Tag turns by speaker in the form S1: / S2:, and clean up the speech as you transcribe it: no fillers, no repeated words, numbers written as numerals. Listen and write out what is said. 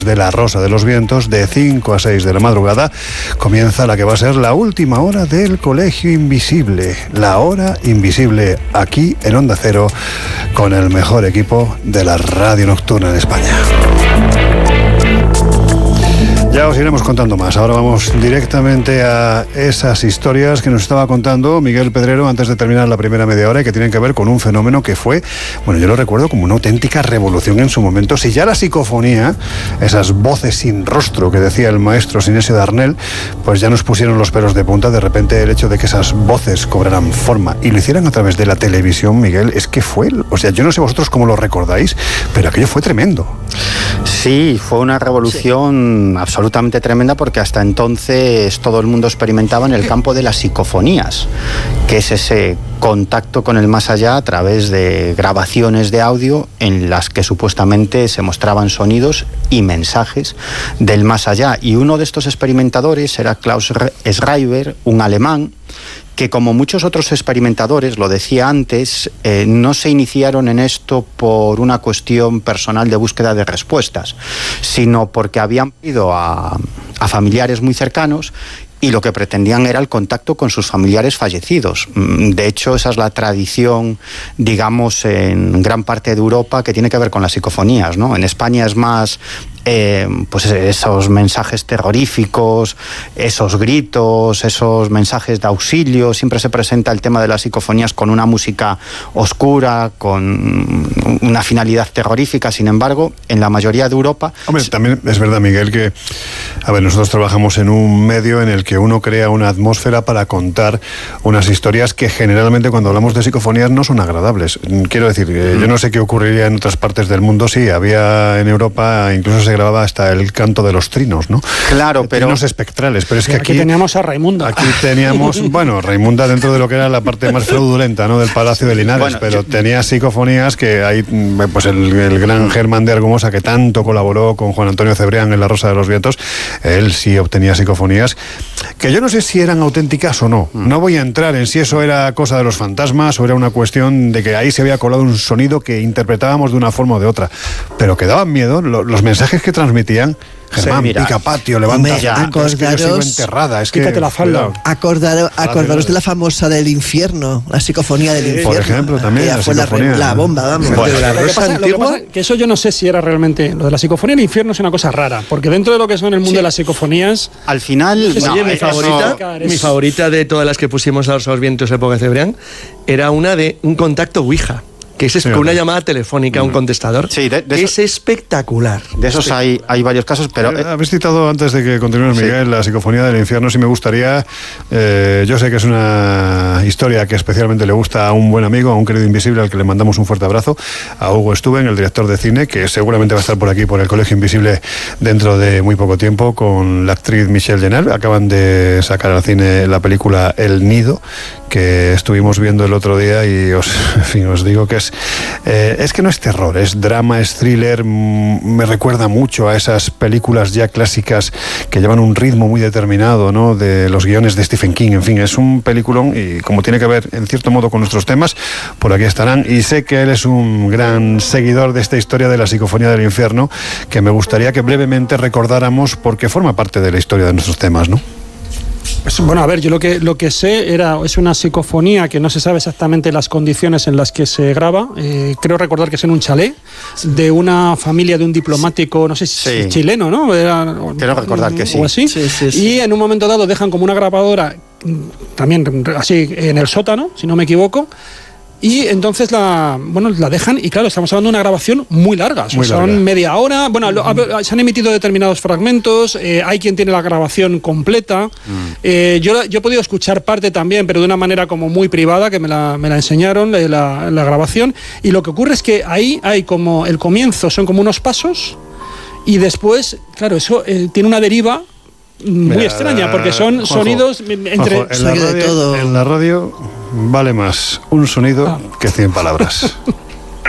S1: de La Rosa de los Vientos, de 5 a 6 de la madrugada, comienza la que va a ser la última hora del Colegio Invisible. La hora invisible aquí en Onda Cero, con el mejor equipo de la radio nocturna en España. Ya os iremos contando más. Ahora vamos directamente a esas historias que nos estaba contando Miguel Pedrero antes de terminar la primera media hora y que tienen que ver con un fenómeno que fue, bueno, yo lo recuerdo como una auténtica revolución en su momento. Si ya la psicofonía, esas voces sin rostro que decía el maestro Sinesio Darnell, pues ya nos pusieron los pelos de punta. De repente el hecho de que esas voces cobraran forma y lo hicieran a través de la televisión, Miguel, es que fue, o sea, yo no sé vosotros cómo lo recordáis, pero aquello fue tremendo.
S2: Sí, fue una revolución absolutamente tremenda, porque hasta entonces todo el mundo experimentaba en el campo de las psicofonías, que es ese contacto con el más allá a través de grabaciones de audio en las que supuestamente se mostraban sonidos y mensajes del más allá. Y uno de estos experimentadores era Klaus Schreiber, un alemán, que como muchos otros experimentadores, lo decía antes, no se iniciaron en esto por una cuestión personal de búsqueda de respuestas, sino porque habían ido a familiares muy cercanos y lo que pretendían era el contacto con sus familiares fallecidos. De hecho, esa es la tradición, digamos, en gran parte de Europa, que tiene que ver con las psicofonías, ¿no? En España es más pues esos mensajes terroríficos, esos gritos, esos mensajes de auxilio. Siempre se presenta el tema de las psicofonías con una música oscura, con una finalidad terrorífica. Sin embargo, en la mayoría de Europa...
S1: Hombre, también es verdad, Miguel, que nosotros trabajamos en un medio en el que uno crea una atmósfera para contar unas historias que generalmente, cuando hablamos de psicofonías, no son agradables. Quiero decir, yo no sé qué ocurriría en otras partes del mundo. Sí, había en Europa, incluso se grababa hasta el canto de los trinos, ¿no?
S2: Claro, pero...
S1: Trinos espectrales, pero es que
S3: aquí teníamos a Raimunda.
S1: Aquí teníamos, bueno, Raimunda dentro de lo que era la parte más fraudulenta, ¿no?, del Palacio de Linares, bueno, pero tenía psicofonías que hay, pues el gran Germán de Argumosa, que tanto colaboró con Juan Antonio Cebrián en La Rosa de los Vientos, él sí obtenía psicofonías, que yo no sé si eran auténticas o no. No voy a entrar en si eso era cosa de los fantasmas o era una cuestión de que ahí se había colado un sonido que interpretábamos de una forma o de otra, pero que daban miedo los mensajes que transmitían. Germán, sí, pica patio, levanta ya.
S4: Es que yo sigo
S1: enterrada. Es
S3: quítate
S1: que,
S3: la falda.
S4: Acordaros de la famosa del infierno, la psicofonía del infierno.
S1: Por ejemplo, también
S4: la psicofonía. La bomba, vamos.
S3: Bueno, lo que pasa que eso yo no sé si era realmente... Lo de la psicofonía del infierno es una cosa rara, porque dentro de lo que son el mundo de las psicofonías...
S2: Al final...
S5: Oye, mi favorita de todas las que pusimos a los vientos época de Cebrián era una de un contacto Ouija, que es con una llamada telefónica a un contestador. Sí, es espectacular.
S2: De esos hay varios casos, pero...
S1: Habéis citado, antes de que continúes, Miguel, la psicofonía del infierno. Sí me gustaría... yo sé que es una historia que especialmente le gusta a un buen amigo, a un querido invisible, al que le mandamos un fuerte abrazo, a Hugo Stuben, el director de cine, que seguramente va a estar por aquí, por el Colegio Invisible, dentro de muy poco tiempo, con la actriz Michelle Jenner. Acaban de sacar al cine la película El Nido, que estuvimos viendo el otro día, y os digo que es que no es terror, es drama, es thriller. Me recuerda mucho a esas películas ya clásicas que llevan un ritmo muy determinado, ¿no?, de los guiones de Stephen King. En fin, es un peliculón, y como tiene que ver en cierto modo con nuestros temas, por aquí estarán. Y sé que él es un gran seguidor de esta historia de la psicofonía del infierno, que me gustaría que brevemente recordáramos, porque forma parte de la historia de nuestros temas, ¿no?
S3: Bueno, a ver, yo lo que sé es una psicofonía que no se sabe exactamente las condiciones en las que se graba. Creo recordar que es en un chalet de una familia de un diplomático, no sé si chileno, ¿no?
S2: Quiero recordar que sí.
S3: O así. Sí. Y en un momento dado dejan como una grabadora, también así en el sótano, si no me equivoco. Y entonces la dejan, y claro, estamos hablando de una grabación muy larga, son media hora. Bueno, se han emitido determinados fragmentos, hay quien tiene la grabación completa. Yo he podido escuchar parte también, pero de una manera como muy privada, que me la enseñaron, la grabación. Y lo que ocurre es que ahí hay como el comienzo, son como unos pasos, y después, claro, eso tiene una deriva muy extraña, porque son sonidos entre...
S1: En la radio vale más un sonido que 100 palabras.